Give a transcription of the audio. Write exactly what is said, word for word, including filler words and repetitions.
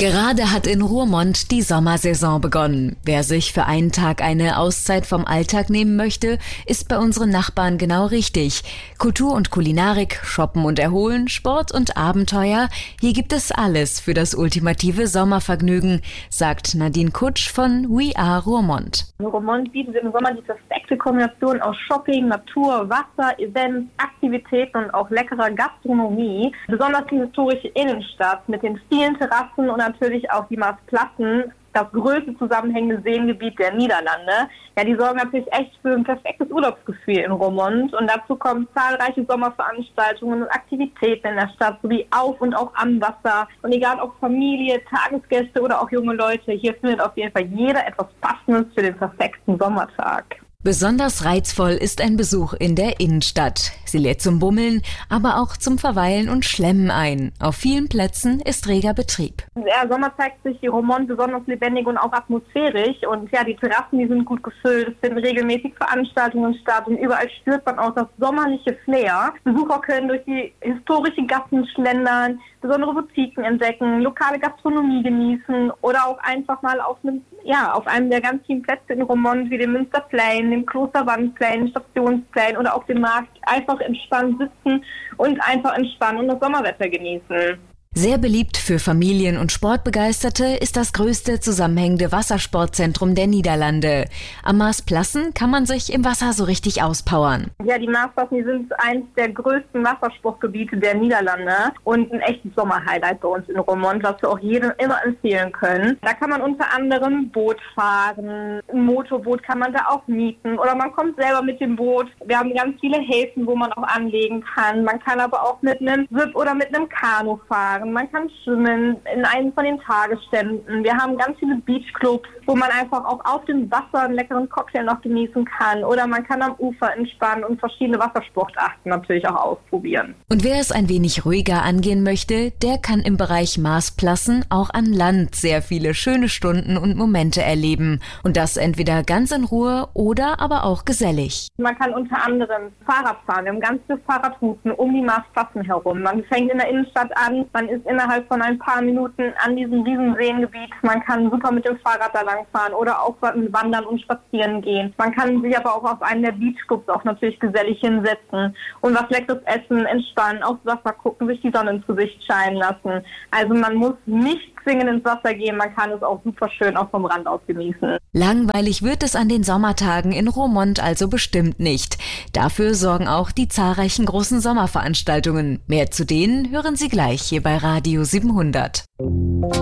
Gerade hat in Roermond die Sommersaison begonnen. Wer sich für einen Tag eine Auszeit vom Alltag nehmen möchte, ist bei unseren Nachbarn genau richtig. Kultur und Kulinarik, Shoppen und Erholen, Sport und Abenteuer. Hier gibt es alles für das ultimative Sommervergnügen, sagt Nadine Kutsch von We Are Roermond. Roermond bietet im Sommer die perfekte Kombination aus Shopping, Natur, Wasser, Events, Aktivitäten und auch leckerer Gastronomie. Besonders die historische Innenstadt mit den vielen Terrassen und natürlich auch die Maasplassen, das größte zusammenhängende Seengebiet der Niederlande. Ja, die sorgen natürlich echt für ein perfektes Urlaubsgefühl in Roermond. Und dazu kommen zahlreiche Sommerveranstaltungen und Aktivitäten in der Stadt, sowie auf und auch am Wasser. Und egal ob Familie, Tagesgäste oder auch junge Leute, hier findet auf jeden Fall jeder etwas Passendes für den perfekten Sommertag. Besonders reizvoll ist ein Besuch in der Innenstadt. Sie lädt zum Bummeln, aber auch zum Verweilen und Schlemmen ein. Auf vielen Plätzen ist reger Betrieb. Ja, Sommer zeigt sich die Roermond besonders lebendig und auch atmosphärisch. Und ja, die Terrassen, die sind gut gefüllt. Es finden regelmäßig Veranstaltungen statt und überall spürt man auch das sommerliche Flair. Besucher können durch die historischen Gassen schlendern, besondere Boutiquen entdecken, lokale Gastronomie genießen oder auch einfach mal auf einem, ja, auf einem der ganz vielen Plätze in Roermond wie dem Münsterplein, dem Klosterwandplein, Stationsplein oder auf dem Markt einfach entspannt sitzen und einfach entspannen und das Sommerwetter genießen. Sehr beliebt für Familien- und Sportbegeisterte ist das größte zusammenhängende Wassersportzentrum der Niederlande. Am Maasplassen kann man sich im Wasser so richtig auspowern. Ja, die Maasplassen, die sind eines der größten Wassersportgebiete der Niederlande und ein echtes Sommerhighlight bei uns in Roermond, was wir auch jedem immer empfehlen können. Da kann man unter anderem Boot fahren, ein Motorboot kann man da auch mieten oder man kommt selber mit dem Boot. Wir haben ganz viele Häfen, wo man auch anlegen kann. Man kann aber auch mit einem S U P oder mit einem Kanu fahren. Man kann schwimmen in einem von den Tagesständen. Wir haben ganz viele Beachclubs, wo man einfach auch auf dem Wasser einen leckeren Cocktail noch genießen kann. Oder man kann am Ufer entspannen und verschiedene Wassersportarten natürlich auch ausprobieren. Und wer es ein wenig ruhiger angehen möchte, der kann im Bereich Maasplassen auch an Land sehr viele schöne Stunden und Momente erleben. Und das entweder ganz in Ruhe oder aber auch gesellig. Man kann unter anderem Fahrrad fahren. Wir haben ganz viele Fahrradrouten um die Maasplassen herum. Man fängt in der Innenstadt an, man ist innerhalb von ein paar Minuten an diesem riesen Seengebiet. Man kann super mit dem Fahrrad da lang fahren oder auch wandern und spazieren gehen. Man kann sich aber auch auf einen der Beachclubs auch natürlich gesellig hinsetzen und was Leckeres essen, entspannen, aufs Wasser gucken, sich die Sonne ins Gesicht scheinen lassen. Also man muss nicht zwingend ins Wasser gehen, man kann es auch super schön auch vom Rand aus genießen. Langweilig wird es an den Sommertagen in Roermond also bestimmt nicht. Dafür sorgen auch die zahlreichen großen Sommerveranstaltungen. Mehr zu denen hören Sie gleich hier bei Radio siebenhundert.